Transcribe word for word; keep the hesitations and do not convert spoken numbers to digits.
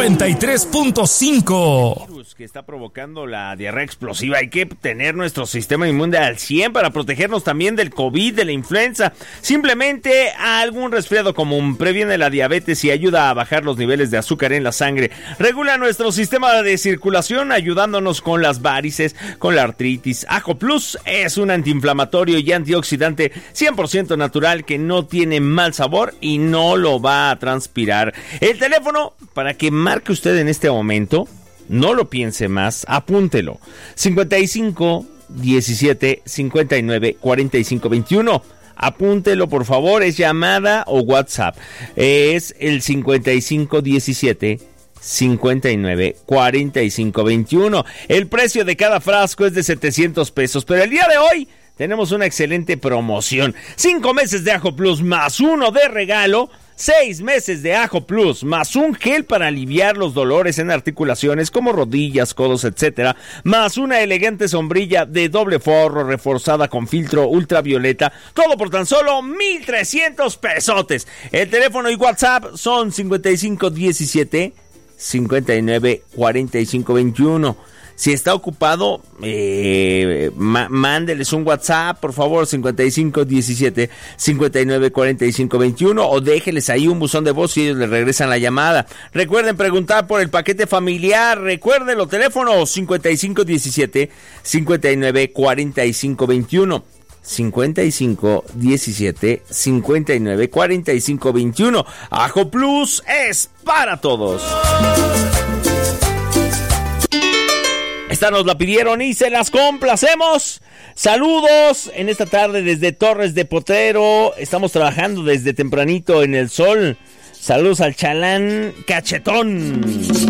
noventa y tres punto cinco. Que está provocando la diarrea explosiva. Hay que tener nuestro sistema inmune al cien para protegernos también del COVID, de la influenza. Simplemente algún resfriado común previene la diabetes y ayuda a bajar los niveles de azúcar en la sangre. Regula nuestro sistema de circulación ayudándonos con las varices, con la artritis. Ajo Plus es un antiinflamatorio y antioxidante cien por ciento natural que no tiene mal sabor y no lo va a transpirar. El teléfono para que marque usted en este momento, no lo piense más, apúntelo. cincuenta y cinco, diecisiete, cincuenta y nueve, cuarenta y cinco, veintiuno. Apúntelo, por favor, es llamada o WhatsApp. Es el cincuenta y cinco, diecisiete, cincuenta y nueve, cuarenta y cinco, veintiuno. El precio de cada frasco es de setecientos pesos, pero el día de hoy tenemos una excelente promoción. Cinco meses de Ajo Plus más uno de regalo. Seis meses de Ajo Plus más un gel para aliviar los dolores en articulaciones como rodillas, codos, etcétera, más una elegante sombrilla de doble forro reforzada con filtro ultravioleta, todo por tan solo mil trescientos pesotes. El teléfono y WhatsApp son cincuenta y cinco, diecisiete, cincuenta y nueve, cuarenta y cinco, veintiuno. Si está ocupado, eh, ma- mándeles un WhatsApp, por favor, cincuenta y cinco, diecisiete, cincuenta y nueve, cuarenta y cinco, veintiuno, o déjeles ahí un buzón de voz y ellos les regresan la llamada. Recuerden preguntar por el paquete familiar. Recuerden los teléfonos cincuenta y cinco, diecisiete, cincuenta y nueve, cuarenta y cinco, veintiuno. cincuenta y cinco, diecisiete, cincuenta y nueve, cuarenta y cinco, veintiuno. Ajo Plus es para todos. Esta nos la pidieron y se las complacemos. Saludos en esta tarde desde Torres de Potrero. Estamos trabajando desde tempranito en el sol. Saludos al Chalán Cachetón.